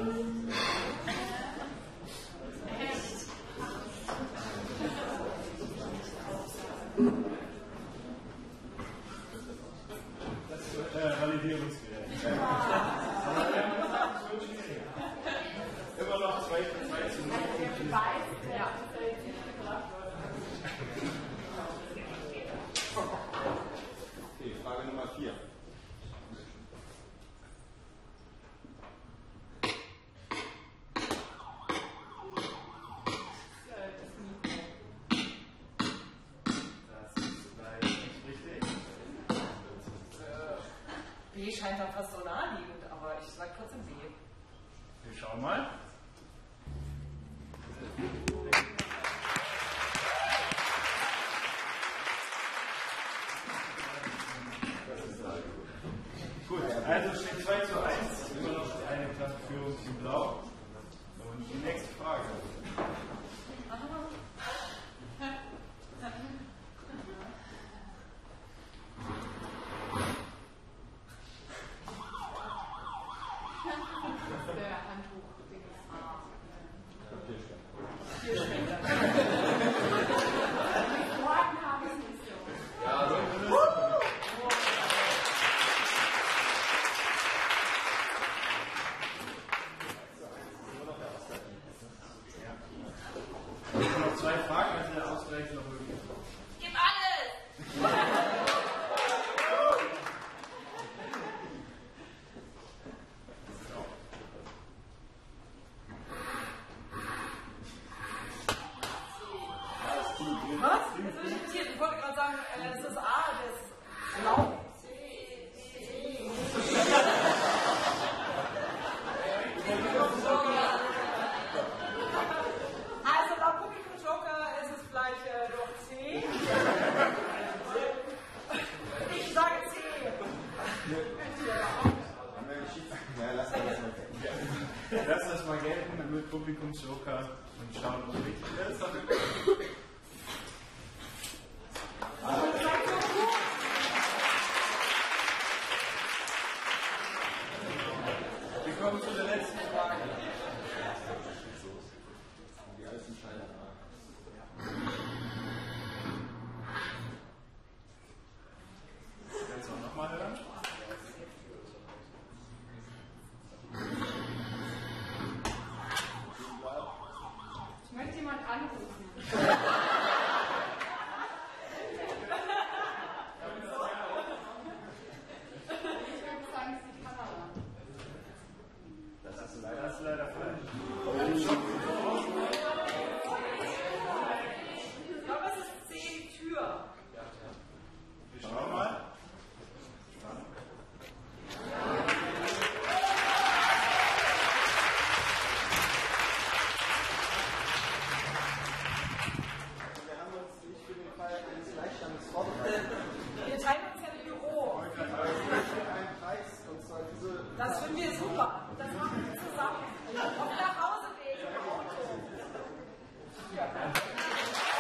Validierungsgerät. Immer noch 2 zu 0. Ja. Okay, Frage Nummer 4. B scheint dann fast so naheliegend, aber ich sage trotzdem B. Wir schauen mal. Gut, also steht 2 zu 1, immer noch eine Klassenführung in Blau. Und die nächste Frage. Noch 2 Fragen, also der Ausgleich noch möglich ist. Gib alles! Was? Jetzt bin ich irritiert. Ich wollte gerade sagen, das ist A, das ist blau. Also laut Publikum Joker ist es vielleicht doch C. Ich sage C. Lass das mal gelten mit Publikumsjoker und schauen, ob es richtig ist.